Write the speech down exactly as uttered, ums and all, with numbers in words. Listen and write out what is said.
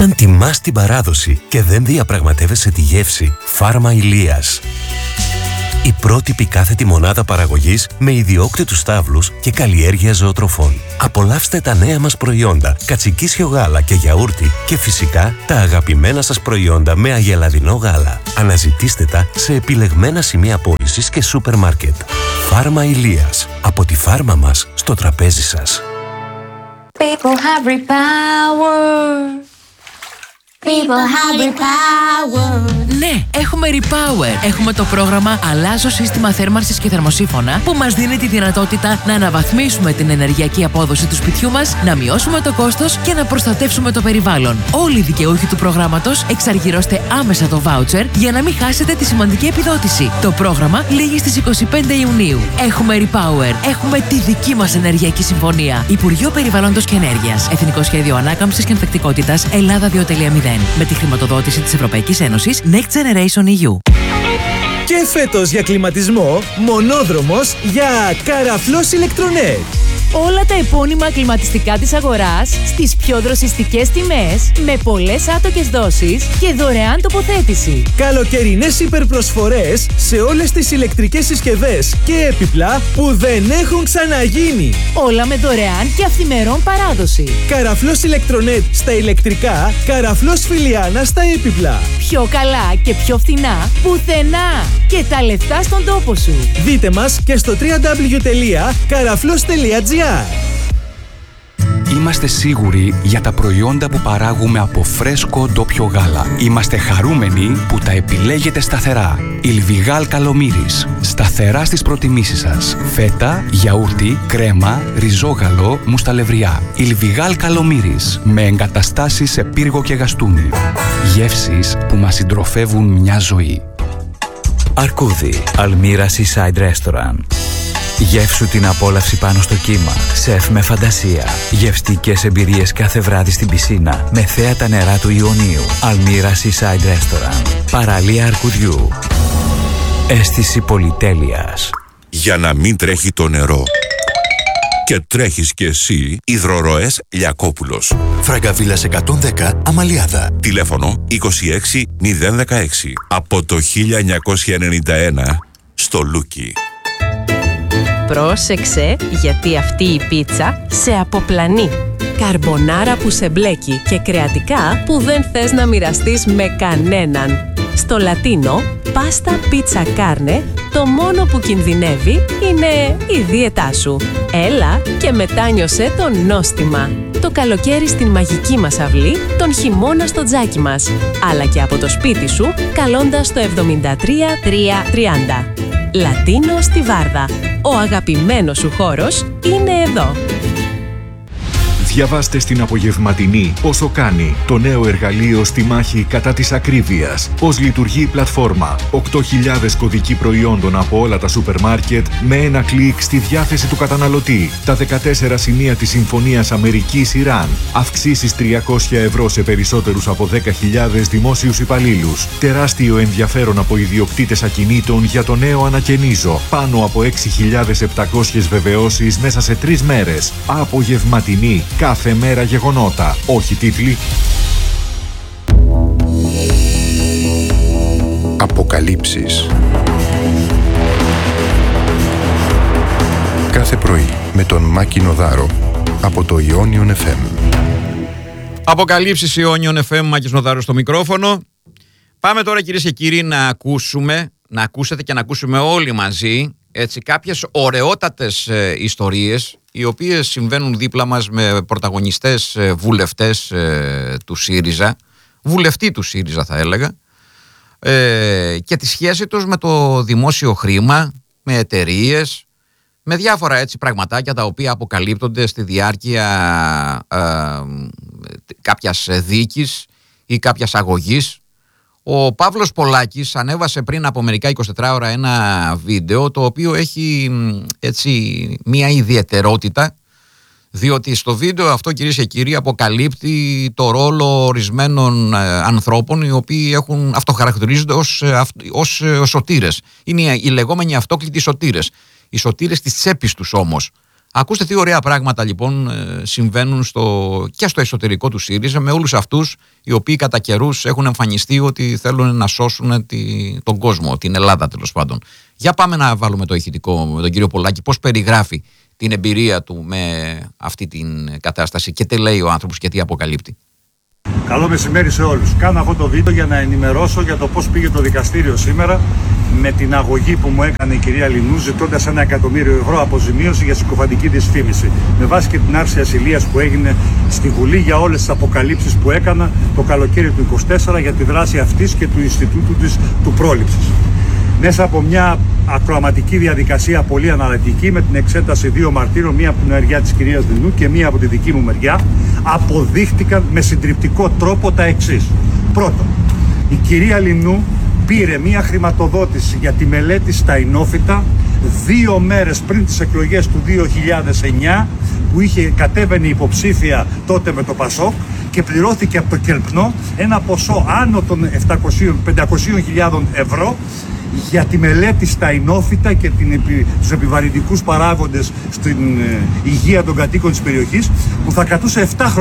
Όταν τιμάς την παράδοση και δεν διαπραγματεύεσαι τη γεύση, Φάρμα Ηλίας. Η πρότυπη κάθετη μονάδα παραγωγής με ιδιόκτητους στάβλους και καλλιέργεια ζωοτροφών. Απολαύστε τα νέα μας προϊόντα, κατσικίσιο γάλα και γιαούρτι και φυσικά τα αγαπημένα σας προϊόντα με αγελαδινό γάλα. Αναζητήστε τα σε επιλεγμένα σημεία πώλησης και σούπερ μάρκετ. Φάρμα Ηλίας. Από τη φάρμα μας στο τραπέζι σας. People have repower. People have repower. Ναι, έχουμε Repower. Έχουμε το πρόγραμμα Αλλάζω σύστημα θέρμανσης και θερμοσύφωνα που μας δίνει τη δυνατότητα να αναβαθμίσουμε την ενεργειακή απόδοση του σπιτιού μας, να μειώσουμε το κόστος και να προστατεύσουμε το περιβάλλον. Όλοι οι δικαιούχοι του προγράμματος εξαργυρώστε άμεσα το voucher για να μην χάσετε τη σημαντική επιδότηση. Το πρόγραμμα λήγει στις είκοσι πέντε Ιουνίου. Έχουμε Repower. Έχουμε τη δική μας ενεργειακή συμφωνία. Υπουργείο Περιβάλλοντος και Ενέργειας. Εθνικό Σχέδιο Ανάκαμψης και Ανθεκτικότητας Ελλάδα δύο κόμμα μηδέν. Με τη χρηματοδότηση της Ευρωπαϊκής Ένωσης Next Generation ι γιου. Και φέτος για κλιματισμό, μονόδρομος για Καραφλός Ηλεκτρονέτ. Όλα τα επώνυμα κλιματιστικά της αγοράς στις πιο δροσιστικές τιμές, με πολλές άτοκες δόσεις και δωρεάν τοποθέτηση. Καλοκαιρινές υπερπροσφορές σε όλες τις ηλεκτρικές συσκευές και έπιπλα που δεν έχουν ξαναγίνει. Όλα με δωρεάν και αυθημερών παράδοση. Καραφλός Ηλεκτρονέτ στα ηλεκτρικά, Καραφλός Φιλιάνα στα έπιπλα. Πιο καλά και πιο φθηνά πουθενά. Και τα λεφτά στον τόπο σου. Δείτε μας και στο double-u double-u double-u τελεία καραφλός τελεία τζι άρ. Είμαστε σίγουροι για τα προϊόντα που παράγουμε από φρέσκο ντόπιο γάλα. Είμαστε χαρούμενοι που τα επιλέγετε σταθερά. Ιλβιγάλ Καλομύρης. Σταθερά στις προτιμήσεις σας. Φέτα, γιαούρτι, κρέμα, ριζόγαλο, μουσταλευριά. Ιλβιγάλ Καλομύρης. Με εγκαταστάσεις σε πύργο και γαστούνι. Γεύσεις που μας συντροφεύουν μια ζωή. Αρκούδι. Αλμύρα Seaside Restaurant. Γεύσου την απόλαυση πάνω στο κύμα. Σεφ με φαντασία. Γευστικές εμπειρίες κάθε βράδυ στην πισίνα με θέα τα νερά του Ιωνίου. Αλμύρα Seaside Restaurant. Παραλία Αρκουδιού. Αίσθηση πολυτέλειας. Για να μην τρέχει το νερό. Και τρέχεις κι εσύ, Υδροροές Λιακόπουλος. Φραγκαβίλας εκατόν δέκα, Αμαλιάδα. Τηλέφωνο είκοσι έξι μηδέν δεκαέξι. Από το χίλια εννιακόσια ενενήντα ένα στο Λούκι. Πρόσεξε, γιατί αυτή η πίτσα σε αποπλανεί. Καρμπονάρα που σε μπλέκει και κρεατικά που δεν θες να μοιραστείς με κανέναν. Στο Λατίνο, πάστα πίτσα κάρνε, το μόνο που κινδυνεύει είναι η δίαιτά σου. Έλα και μετάνιωσε το νόστιμα. Το καλοκαίρι στην μαγική μας αυλή, τον χειμώνα στο τζάκι μας. Αλλά και από το σπίτι σου, καλώντας το εβδομήντα τρία τριακόσια τριάντα. Λατίνο στη Βάρδα. Ο αγαπημένος σου χώρος είναι εδώ. Διαβάστε στην απογευματινή πόσο κάνει το νέο εργαλείο στη μάχη κατά της ακρίβειας. Πώς λειτουργεί η πλατφόρμα. οκτώ χιλιάδες κωδικοί προϊόντων από όλα τα σούπερ μάρκετ με ένα κλικ στη διάθεση του καταναλωτή. Τα δεκατέσσερα σημεία της Συμφωνίας Αμερικής-Ιράν. Αυξήσεις τριακόσια ευρώ σε περισσότερους από δέκα χιλιάδες δημόσιους υπαλλήλους. Τεράστιο ενδιαφέρον από ιδιοκτήτες ακινήτων για το νέο ανακαινίζω. Πάνω από έξι χιλιάδες επτακόσιες βεβαιώσεις μέσα σε τρεις μέρες. Απογευματινή. Κάθε μέρα γεγονότα, όχι τίτλοι. Αποκαλύψεις. Κάθε πρωί με τον Μάκη Νοδάρο από το Ιόνιον εφ εμ. Αποκαλύψεις Ιόνιον εφ εμ, Μάκης Νοδάρος στο μικρόφωνο. Πάμε τώρα, κυρίες και κύριοι, να ακούσουμε, να ακούσετε και να ακούσουμε όλοι μαζί έτσι, κάποιες ωραιότατες ε, ιστορίες οι οποίες συμβαίνουν δίπλα μας με πρωταγωνιστές ε, βουλευτές ε, του ΣΥΡΙΖΑ, βουλευτή του ΣΥΡΙΖΑ θα έλεγα, ε, και τη σχέση τους με το δημόσιο χρήμα, με εταιρείες, με διάφορα έτσι πραγματάκια τα οποία αποκαλύπτονται στη διάρκεια ε, κάποιας δίκης ή κάποιας αγωγής. Ο Παύλος Πολάκης ανέβασε πριν από μερικά εικοσιτέσσερις ώρα ένα βίντεο το οποίο έχει έτσι μία ιδιαιτερότητα, διότι στο βίντεο αυτό, κυρίες και κύριοι, αποκαλύπτει το ρόλο ορισμένων ανθρώπων οι οποίοι έχουν, αυτοχαρακτηρίζονται ως, ως, ως σωτήρες. Είναι οι λεγόμενοι αυτόκλητοι σωτήρες. Οι σωτήρες της τσέπης τους όμως. Ακούστε τι ωραία πράγματα λοιπόν συμβαίνουν στο, και στο εσωτερικό του ΣΥΡΙΖΑ με όλους αυτούς οι οποίοι κατά καιρούς έχουν εμφανιστεί ότι θέλουν να σώσουν τη, τον κόσμο, την Ελλάδα τέλος πάντων. Για πάμε να βάλουμε το ηχητικό με τον κύριο Πολάκη, πώς περιγράφει την εμπειρία του με αυτή την κατάσταση και τι λέει ο άνθρωπος και τι αποκαλύπτει. Καλό μεσημέρι σε όλους. Κάνω αυτό το βίντεο για να ενημερώσω για το πώς πήγε το δικαστήριο σήμερα με την αγωγή που μου έκανε η κυρία Λινού, ζητώντας ένα εκατομμύριο ευρώ αποζημίωση για συκοφαντική δυσφήμιση. Με βάση και την άρση ασυλίας που έγινε στη Βουλή για όλες τις αποκαλύψεις που έκανα το καλοκαίρι του είκοσι τέσσερα για τη δράση αυτής και του Ινστιτούτου της του πρόληψης. Μέσα από μια ακροαματική διαδικασία πολύ αναλυτική με την εξέταση δύο μαρτύρων, μία από την μεριά της κυρίας Λινού και μία από τη δική μου μεριά, αποδείχτηκαν με συντριπτικό τρόπο τα εξής. Πρώτον, η κυρία Λινού πήρε μία χρηματοδότηση για τη μελέτη στα Ινόφυτα δύο μέρες πριν τις εκλογές του δύο χιλιάδες εννιά, που είχε κατέβαινε υποψήφια τότε με το Πασόκ και πληρώθηκε από το Κελπνό ένα ποσό άνω των πεντακόσιες χιλιάδες ευρώ για τη μελέτη στα Ινόφυτα και την, τους επιβαρυντικούς παράγοντες στην ε, υγεία των κατοίκων της περιοχής, που θα κρατούσε επτά χρόνια.